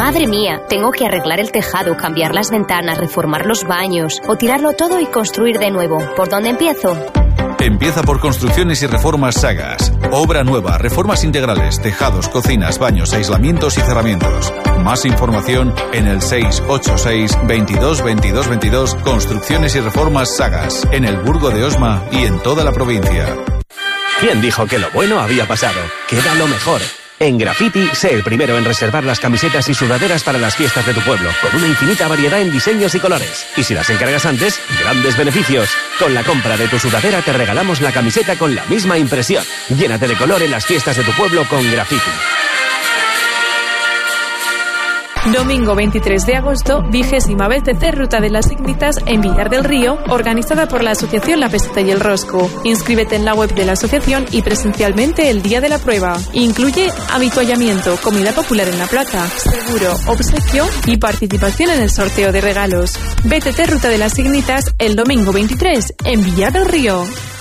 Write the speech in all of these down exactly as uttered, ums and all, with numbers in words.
Madre mía, tengo que arreglar el tejado, cambiar las ventanas, reformar los baños o tirarlo todo y construir de nuevo. ¿Por dónde empiezo? Empieza por Construcciones y Reformas Sagas. Obra nueva, reformas integrales, tejados, cocinas, baños, aislamientos y cerramientos. Más información en el seis ocho seis, veintidós, veintidós, veintidós. Construcciones y Reformas Sagas. En el Burgo de Osma y en toda la provincia. ¿Quién dijo que lo bueno había pasado? Queda lo mejor. En Graffiti, sé el primero en reservar las camisetas y sudaderas para las fiestas de tu pueblo, con una infinita variedad en diseños y colores. Y si las encargas antes, grandes beneficios. Con la compra de tu sudadera te regalamos la camiseta con la misma impresión. Llénate de color en las fiestas de tu pueblo con Graffiti. Domingo veintitrés de agosto, vigésima B C C Ruta de las Ignitas en Villar del Río, organizada por la Asociación La Peseta y el Rosco. Inscríbete en la web de la asociación y presencialmente el día de la prueba. Incluye avituallamiento, comida popular en la plaza, seguro, obsequio y participación en el sorteo de regalos. B C C Ruta de las Ignitas el domingo veintitrés en Villar del Río.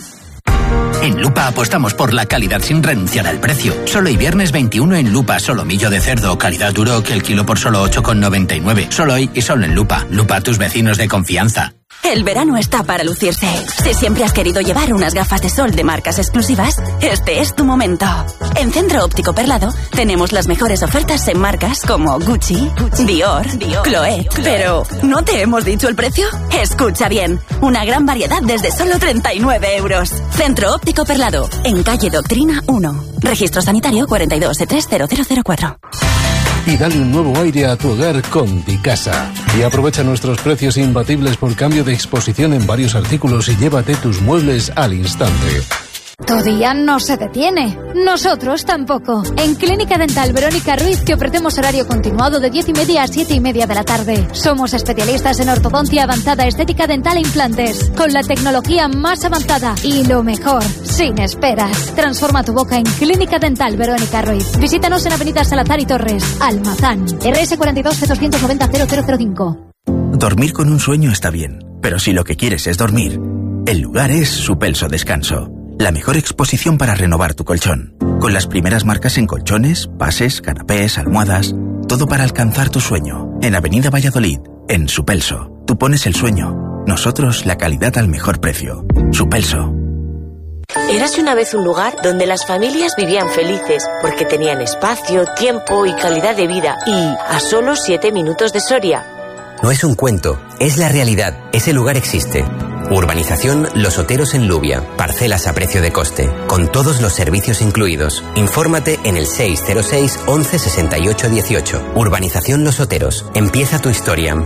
En Lupa apostamos por la calidad sin renunciar al precio. Solo hoy viernes veintiuno en Lupa, solomillo de cerdo, calidad duro, que el kilo por solo ocho con noventa y nueve. Solo hoy y solo en Lupa. Lupa, tus vecinos de confianza. El verano está para lucirse. Si siempre has querido llevar unas gafas de sol de marcas exclusivas, este es tu momento. En Centro Óptico Perlado tenemos las mejores ofertas en marcas como Gucci, Gucci Dior, Dior, Chloé. Pero, ¿no te hemos dicho el precio? Escucha bien, una gran variedad desde solo treinta y nueve euros. Centro Óptico Perlado, en calle Doctrina uno. Registro sanitario cuarenta y dos E tres cero cero cero cuatro. Y dale un nuevo aire a tu hogar con Dicasa. Y aprovecha nuestros precios imbatibles por cambio de exposición en varios artículos y llévate tus muebles al instante. Tu día no se detiene. Nosotros tampoco. En Clínica Dental Verónica Ruiz te ofrecemos horario continuado de diez y media a siete y media de la tarde. Somos especialistas en ortodoncia avanzada, estética dental e implantes. Con la tecnología más avanzada y lo mejor, sin esperas. Transforma tu boca en Clínica Dental Verónica Ruiz. Visítanos en Avenida Salazar y Torres, Almazán. R S cuarenta y dos C doscientos noventa cero cero cero cinco. Dormir con un sueño está bien, pero si lo que quieres es dormir, el lugar es Supelso Descanso. La mejor exposición para renovar tu colchón. Con las primeras marcas en colchones, bases, canapés, almohadas. Todo para alcanzar tu sueño. En Avenida Valladolid, en Supelso. Tú pones el sueño. Nosotros la calidad al mejor precio. Supelso. Érase una vez un lugar donde las familias vivían felices porque tenían espacio, tiempo y calidad de vida. Y a solo siete minutos de Soria. No es un cuento, es la realidad. Ese lugar existe. Urbanización Los Oteros en Lubia. Parcelas a precio de coste, con todos los servicios incluidos. Infórmate en el seis cero seis, once, sesenta y ocho, dieciocho. Urbanización Los Oteros. Empieza tu historia.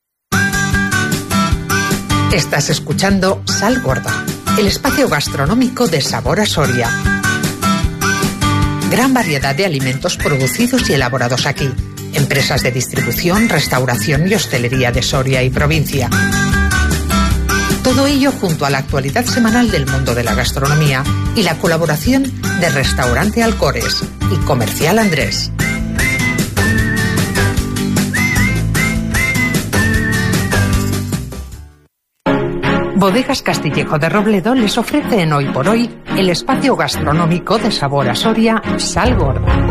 Estás escuchando Sal Gorda, el espacio gastronómico de Sabor a Soria. Gran variedad de alimentos producidos y elaborados aquí. Empresas de distribución, restauración y hostelería de Soria y provincia. Todo ello junto a la actualidad semanal del mundo de la gastronomía y la colaboración de Restaurante Alcores y Comercial Andrés. Bodegas Castillejo de Robledo les ofrece en Hoy por Hoy el espacio gastronómico de Sabor a Soria, Sal Gorda.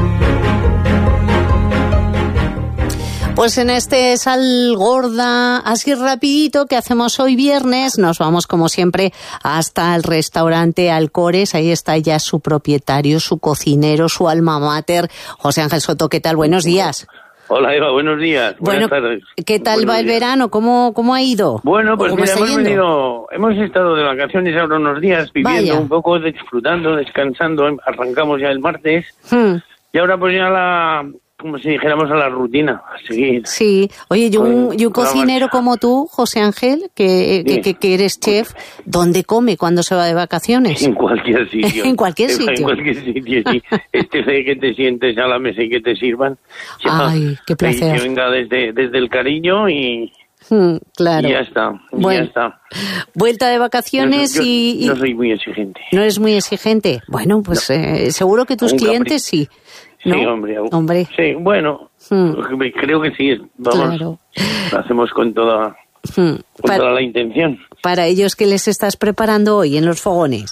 Pues en este Sal Gorda, así rapidito, que hacemos hoy viernes, nos vamos como siempre hasta el restaurante Alcores. Ahí está ya su propietario, su cocinero, su alma mater, José Ángel Soto. ¿Qué tal? Buenos días. Hola Eva, buenos días. Buenas bueno, tardes. ¿Qué tal buenos va el días. verano? ¿Cómo, cómo ha ido? Bueno, pues mira, hemos yendo? venido, hemos estado de vacaciones ahora unos días, viviendo Vaya. un poco, disfrutando, descansando. Arrancamos ya el martes Hmm. y ahora pues ya la, como si dijéramos, a la rutina, a seguir. Sí. Oye, y un, y un Con la cocinero marcha. como tú, José Ángel, que, que, Sí. que, que eres chef, ¿dónde come cuando se va de vacaciones? En cualquier sitio. En cualquier Eva, sitio. En cualquier sitio, sí. Este fe que te sientes a la mesa y que te sirvan. Ya, Ay, qué y placer. que venga desde, desde el cariño y, Hmm, claro. y ya está. Y Bueno, ya está. Vuelta de vacaciones Yo soy- yo y, y no soy muy exigente. no eres muy exigente. Bueno, pues eh, seguro que tus Un clientes sí. ¿no? Sí, hombre. Hombre. Sí, bueno, Hmm. creo que sí. Vamos, Claro. lo hacemos con toda, Hmm. con Para, toda la intención. para ellos, ¿qué les estás preparando hoy en los fogones?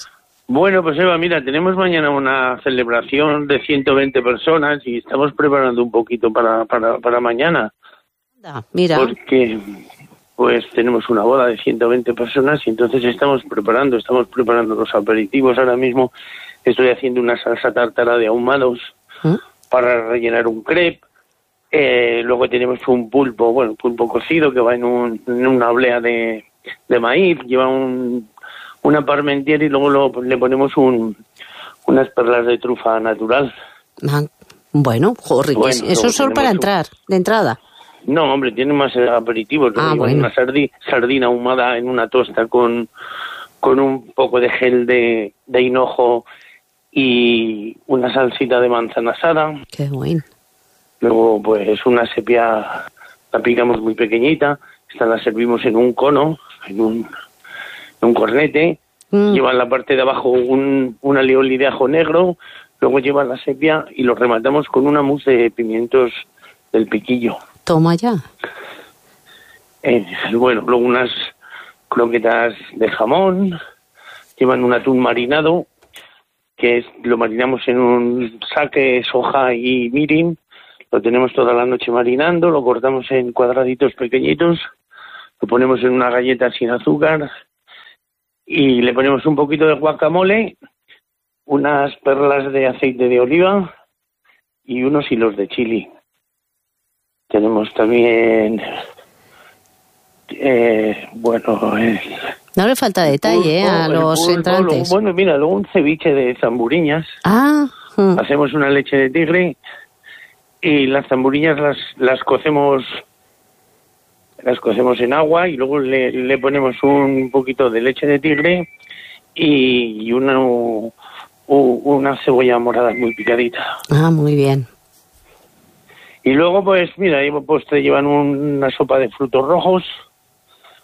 Bueno, pues Eva, mira, tenemos mañana una celebración de ciento veinte personas y estamos preparando un poquito para, para, para mañana. Mira. Porque pues tenemos una boda de ciento veinte personas y entonces estamos preparando, estamos preparando los aperitivos. Ahora mismo estoy haciendo una salsa tártara de ahumados ¿Mm? para rellenar un crepe. Eh, luego tenemos un pulpo, bueno, pulpo cocido que va en, un, en una oblea de, de maíz, lleva un... una parmentier y luego lo, le ponemos un, unas perlas de trufa natural. Ah, bueno, joder, bueno, eso es solo para entrar, de entrada. No, hombre, tiene más aperitivos. Ah, bueno. Una sardi, sardina ahumada en una tosta con, con un poco de gel de, de hinojo y una salsita de manzana asada. Qué bueno. Luego, pues, una sepia, la picamos muy pequeñita, esta la servimos en un cono, en un... un cornete, mm. lleva en la parte de abajo un, un alioli de ajo negro, luego lleva la sepia y lo rematamos con una mousse de pimientos del piquillo. Toma ya. Eh, bueno, luego unas croquetas de jamón, llevan un atún marinado, que es, lo marinamos en un sake, soja y mirin, lo tenemos toda la noche marinando, lo cortamos en cuadraditos pequeñitos, lo ponemos en una galleta sin azúcar, y le ponemos un poquito de guacamole, unas perlas de aceite de oliva y unos hilos de chili. Tenemos también, eh, bueno... Eh, no le falta detalle pulpo, eh, a los pulpo, entrantes. Lo, bueno, mira, luego un ceviche de zamburiñas. Ah. Hmm. Hacemos una leche de tigre y las zamburiñas las, las cocemos... las cocemos en agua y luego le, le ponemos un poquito de leche de tigre y una, una cebolla morada muy picadita. Ah, muy bien. Y luego, pues, mira, pues te llevan un, una sopa de frutos rojos